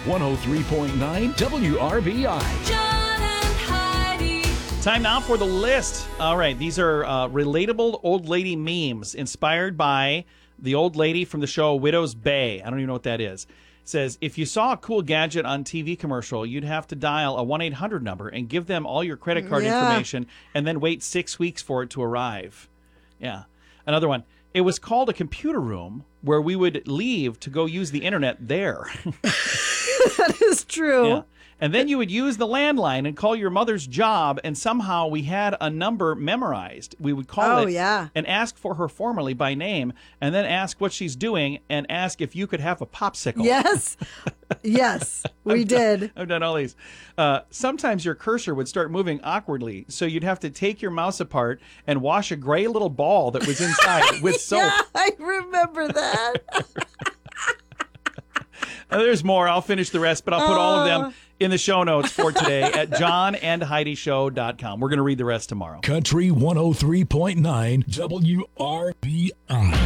103.9 WRBI. John and Heidi. Time now for the list. All right, these are relatable old lady memes inspired by the old lady from the show Widow's Bay. I don't even know what that is. It says, if you saw a cool gadget on TV commercial, you'd have to dial a 1-800 number and give them all your credit card information and then wait 6 weeks for it to arrive. Yeah. Another one. It was called a computer room where we would leave to go use the internet there. That is true. Yeah. And then you would use the landline and call your mother's job, and somehow we had a number memorized. We would call it and ask for her formally by name, and then ask what she's doing and ask if you could have a popsicle. Yes. Yes, we did. I've done all these. Sometimes your cursor would start moving awkwardly, so you'd have to take your mouse apart and wash a gray little ball that was inside with soap. Yeah, I remember that. There's more. I'll finish the rest, but I'll put all of them in the show notes for today at johnandheidishow.com. We're going to read the rest tomorrow. Country 103.9 WRBI.